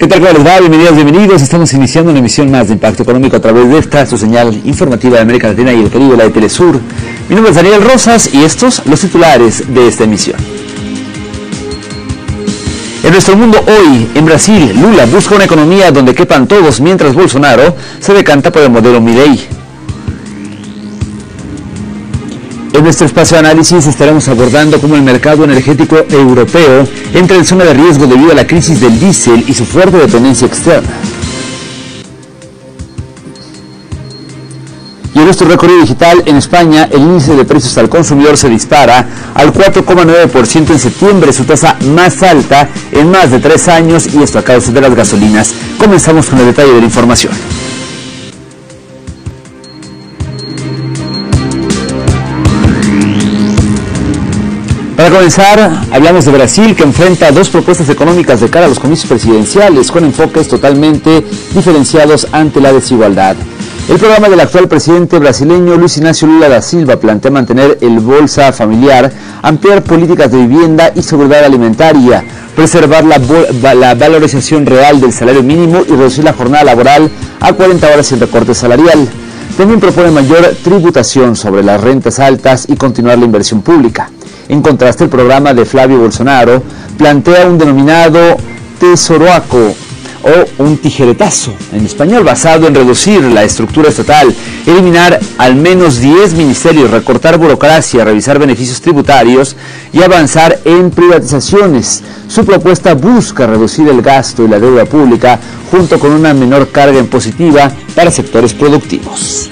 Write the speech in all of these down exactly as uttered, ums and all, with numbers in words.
¿Qué tal? ¿Cómo les va? Bienvenidos, bienvenidos. Estamos iniciando una emisión más de Impacto Económico a través de esta, su señal informativa de América Latina y el Caribe, la de Telesur. Mi nombre es Daniel Rosas y estos los titulares de esta emisión. En nuestro mundo hoy, en Brasil, Lula busca una economía donde quepan todos, mientras Bolsonaro se decanta por el modelo Milei. En nuestro espacio de análisis estaremos abordando cómo el mercado energético europeo entra en zona de riesgo debido a la crisis del diésel y su fuerte dependencia externa. Y en nuestro recorrido digital, en España, el índice de precios al consumidor se dispara al cuatro coma nueve por ciento en septiembre, su tasa más alta en más de tres años, y esto a causa de las gasolinas. Comenzamos con el detalle de la información. Para comenzar, hablamos de Brasil, que enfrenta dos propuestas económicas de cara a los comicios presidenciales con enfoques totalmente diferenciados ante la desigualdad. El programa del actual presidente brasileño Luis Inácio Lula da Silva plantea mantener el Bolsa Familiar, ampliar políticas de vivienda y seguridad alimentaria, preservar la, la valorización real del salario mínimo y reducir la jornada laboral a cuarenta horas sin recorte salarial. También propone mayor tributación sobre las rentas altas y continuar la inversión pública. En contraste, el programa de Flavio Bolsonaro plantea un denominado tesoroaco o un tijeretazo en español, basado en reducir la estructura estatal, eliminar al menos diez ministerios, recortar burocracia, revisar beneficios tributarios y avanzar en privatizaciones. Su propuesta busca reducir el gasto y la deuda pública junto con una menor carga impositiva para sectores productivos.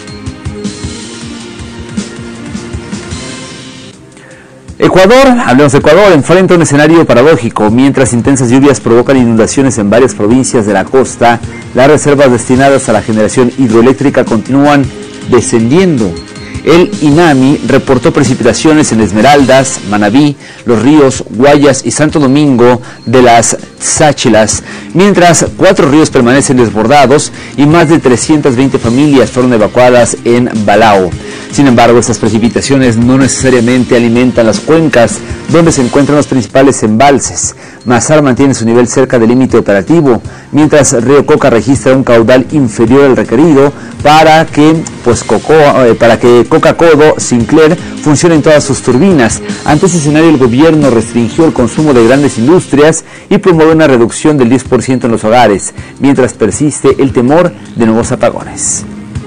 Ecuador, hablemos de Ecuador, enfrenta un escenario paradójico. Mientras intensas lluvias provocan inundaciones en varias provincias de la costa, las reservas destinadas a la generación hidroeléctrica continúan descendiendo. El INAMI reportó precipitaciones en Esmeraldas, Manabí, Los Ríos, Guayas y Santo Domingo de las Sáchilas, mientras cuatro ríos permanecen desbordados y más de trescientas veinte familias fueron evacuadas en Balao. Sin embargo, estas precipitaciones no necesariamente alimentan las cuencas donde se encuentran los principales embalses. Mazar mantiene su nivel cerca del límite operativo, mientras Río Coca registra un caudal inferior al requerido para que, pues, Coco, eh, para que Coca-Codo Sinclair funcione en todas sus turbinas. Ante ese escenario, el gobierno restringió el consumo de grandes industrias y promueve una reducción del diez por ciento en los hogares, mientras persiste el temor de nuevos apagones.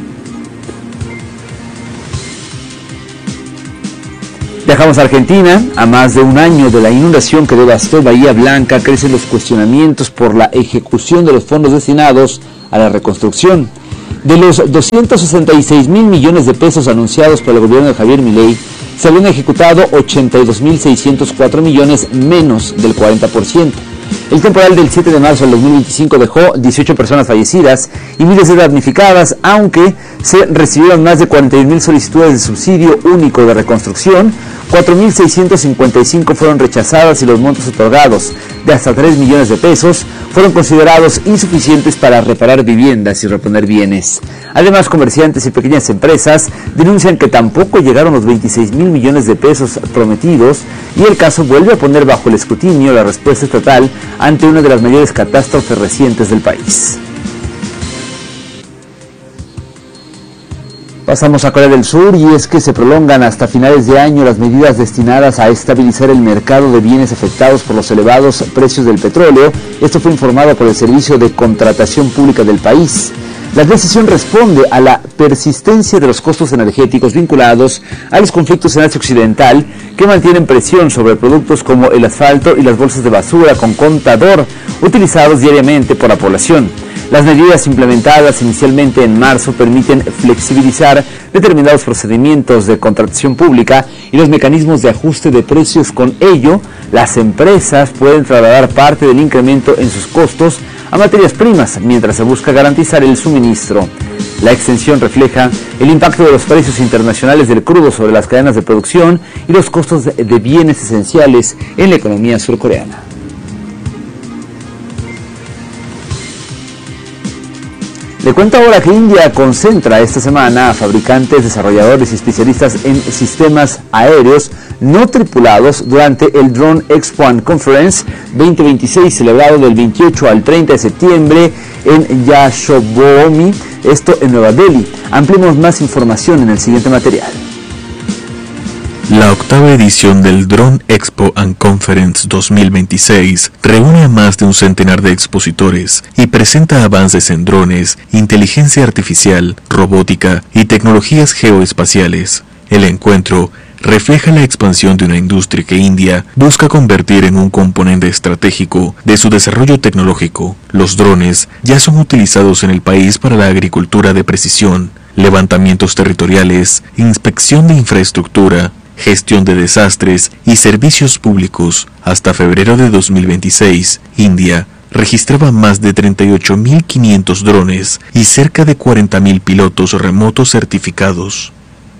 Viajamos a Argentina. A más de un año de la inundación que devastó Bahía Blanca, crecen los cuestionamientos por la ejecución de los fondos destinados a la reconstrucción. De los doscientos sesenta y seis mil millones de pesos anunciados por el gobierno de Javier Milei, se habían ejecutado ochenta y dos mil seiscientos cuatro millones, menos del cuarenta por ciento. El temporal del siete de marzo del dos mil veinticinco dejó dieciocho personas fallecidas y miles de damnificadas, aunque se recibieron más de cuarenta y un mil solicitudes de subsidio único de reconstrucción. cuatro mil seiscientos cincuenta y cinco fueron rechazadas y los montos otorgados, de hasta tres millones de pesos, fueron considerados insuficientes para reparar viviendas y reponer bienes. Además, comerciantes y pequeñas empresas denuncian que tampoco llegaron los veintiséis mil millones de pesos prometidos, y el caso vuelve a poner bajo el escrutinio la respuesta estatal ante una de las mayores catástrofes recientes del país. Pasamos a Corea del Sur, y es que se prolongan hasta finales de año las medidas destinadas a estabilizar el mercado de bienes afectados por los elevados precios del petróleo. Esto fue informado por el Servicio de Contratación Pública del país. La decisión responde a la persistencia de los costos energéticos vinculados a los conflictos en Asia Occidental, que mantienen presión sobre productos como el asfalto y las bolsas de basura con contador utilizados diariamente por la población. Las medidas implementadas inicialmente en marzo permiten flexibilizar determinados procedimientos de contratación pública y los mecanismos de ajuste de precios. Con ello, las empresas pueden trasladar parte del incremento en sus costos a materias primas, mientras se busca garantizar el suministro. La extensión refleja el impacto de los precios internacionales del crudo sobre las cadenas de producción y los costos de bienes esenciales en la economía surcoreana. Le cuento ahora que India concentra esta semana a fabricantes, desarrolladores y especialistas en sistemas aéreos no tripulados durante el Drone Expo and Conference veinte veintiséis, celebrado del veintiocho al treinta de septiembre en Yashovoomi, esto en Nueva Delhi. Ampliemos más información en el siguiente material. La octava edición del Drone Expo and Conference dos mil veintiséis reúne a más de un centenar de expositores y presenta avances en drones, inteligencia artificial, robótica y tecnologías geoespaciales. El encuentro refleja la expansión de una industria que India busca convertir en un componente estratégico de su desarrollo tecnológico. Los drones ya son utilizados en el país para la agricultura de precisión, levantamientos territoriales, inspección de infraestructura, gestión de desastres y servicios públicos. Hasta febrero de dos mil veintiséis, India registraba más de treinta y ocho mil quinientos drones y cerca de cuarenta mil pilotos remotos certificados.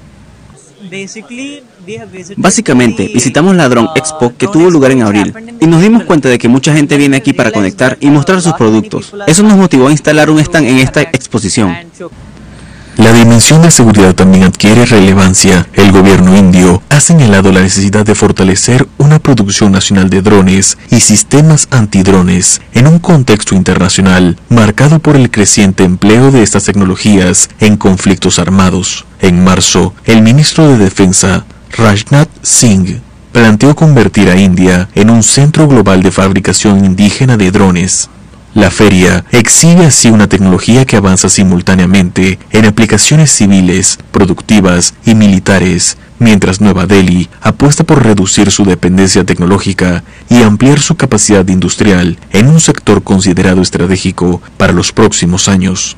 Básicamente, visitamos la Drone Expo que tuvo lugar en abril y nos dimos cuenta de que mucha gente viene aquí para conectar y mostrar sus productos. Eso nos motivó a instalar un stand en esta exposición. La dimensión de seguridad también adquiere relevancia. El gobierno indio ha señalado la necesidad de fortalecer una producción nacional de drones y sistemas antidrones en un contexto internacional marcado por el creciente empleo de estas tecnologías en conflictos armados. En marzo, el ministro de Defensa, Rajnath Singh, planteó convertir a India en un centro global de fabricación indígena de drones. La feria exhibe así una tecnología que avanza simultáneamente en aplicaciones civiles, productivas y militares, mientras Nueva Delhi apuesta por reducir su dependencia tecnológica y ampliar su capacidad industrial en un sector considerado estratégico para los próximos años.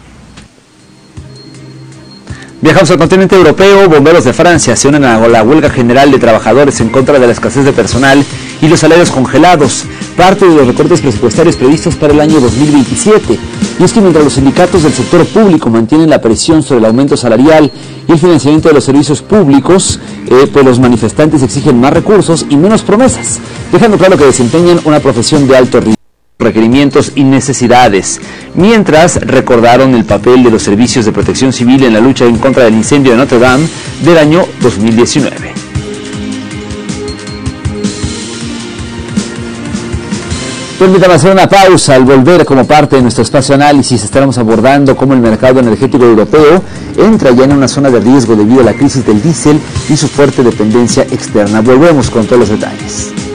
Viajamos al continente europeo. Bomberos de Francia se unen a la huelga general de trabajadores en contra de la escasez de personal y los salarios congelados, parte de los recortes presupuestarios previstos para el año dos mil veintisiete. Y es que mientras los sindicatos del sector público mantienen la presión sobre el aumento salarial y el financiamiento de los servicios públicos, eh, pues los manifestantes exigen más recursos y menos promesas, dejando claro que desempeñan una profesión de alto riesgo, requerimientos y necesidades, mientras recordaron el papel de los servicios de protección civil en la lucha en contra del incendio de Notre Dame del año dos mil diecinueve. Permítame hacer una pausa. Al volver, como parte de nuestro espacio análisis, estaremos abordando cómo el mercado energético europeo entra ya en una zona de riesgo debido a la crisis del diésel y su fuerte dependencia externa. Volvemos con todos los detalles.